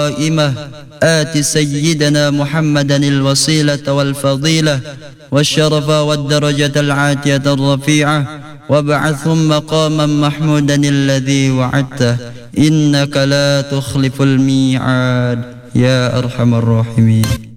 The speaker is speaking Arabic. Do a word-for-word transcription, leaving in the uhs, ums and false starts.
قائمة آت سيدنا محمدا الوسيلة والفضيلة والشرف والدرجة العاتية الرفيعة وابعثه مقاما محمودا الذي وعدته إنك لا تخلف الميعاد يا أرحم الراحمين.